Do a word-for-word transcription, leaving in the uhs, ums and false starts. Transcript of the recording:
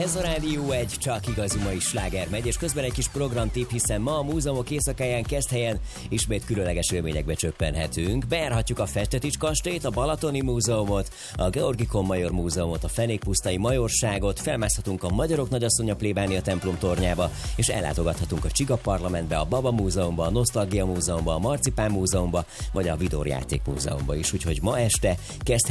Ez a Rádió egy, csak igazi mai sláger megy, és közben egy kis programtipp, hiszen ma a múzeumok éjszakáján Keszthelyen ismét különleges élményekbe csöppenhetünk. Bejárhatjuk a Festetics kastélyt, a Balatoni Múzeumot, a Georgikon Major Múzeumot, a Fenékpusztai Majorságot, felmászhatunk a Magyarok Nagyasszonya plébánia templom tornyába, és ellátogathatunk a Csiga Parlamentbe, a Baba Múzeumba, a Nosztalgia Múzeumba, a Marcipán Múzeumba, vagy a Vidor Játék Múzeumba is. Úgyhogy ma este Keszthely